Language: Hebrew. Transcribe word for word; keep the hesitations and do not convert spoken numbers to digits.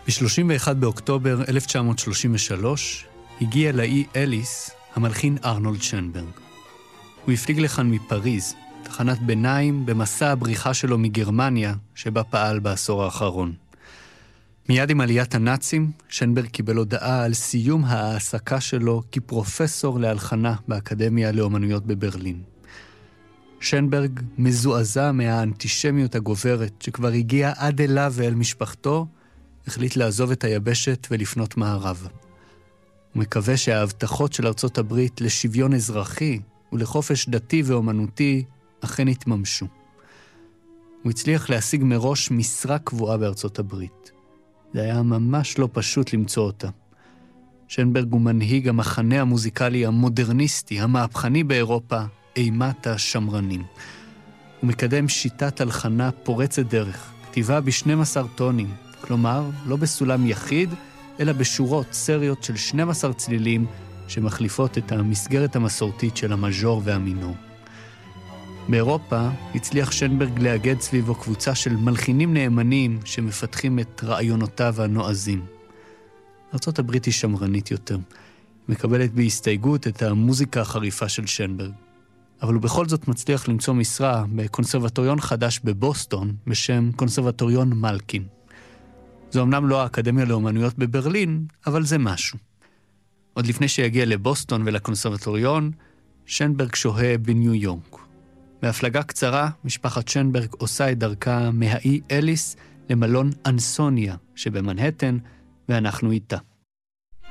ב-שלושים ואחד באוקטובר אלף תשע מאות שלושים ושלוש הגיע לאי אליס המלחין ארנולד שנברג. הוא הפליג לכאן מפריז, תחנת ביניים במסע הבריחה שלו מגרמניה, שבה פעל בעשור האחרון. מיד עם עליית הנאצים, שנברג קיבל הודעה על סיום העסקה שלו כפרופסור להלחנה באקדמיה לאומנויות בברלין. שנברג, מזועזע מהאנטישמיות הגוברת שכבר הגיעה עד אליו ואל משפחתו, החליט לעזוב את היבשת ולפנות מערב. הוא מקווה שההבטחות של ארצות הברית לשוויון אזרחי ולחופש דתי ואומנותי אכן התממשו. הוא הצליח להשיג מראש משרה קבועה בארצות הברית. זה היה ממש לא פשוט למצוא אותה. שנברג הוא מנהיג המחנה המוזיקלי המודרניסטי, המהפכני באירופה, אימת השמרנים. הוא מקדם שיטת הלחנה פורצת דרך, כתיבה ב-שנים עשר טונים, כלומר, לא בסולם יחיד, אלא בשורות סריות של שנים עשר צלילים שמחליפות את המסגרת המסורתית של המז'ור והמינור. באירופה הצליח שנברג לאגד סביבו קבוצה של מלחינים נאמנים שמפתחים את רעיונותיו הנועזים. ארצות הברית היא שמרנית יותר, מקבלת בהסתייגות את המוזיקה החריפה של שנברג. אבל הוא בכל זאת מצליח למצוא משרה בקונסרבטוריון חדש בבוסטון בשם קונסרבטוריון מלקין. זו אמנם לא האקדמיה לאומנויות בברלין, אבל זה משהו. עוד לפני שיגיע לבוסטון ולקונסרבטוריון, שנברג שוהה בניו יורק. בהפלגה קצרה, משפחת שנברג עושה את דרכה מהאי אליס למלון אנסוניה שבמנהטן, ואנחנו איתה.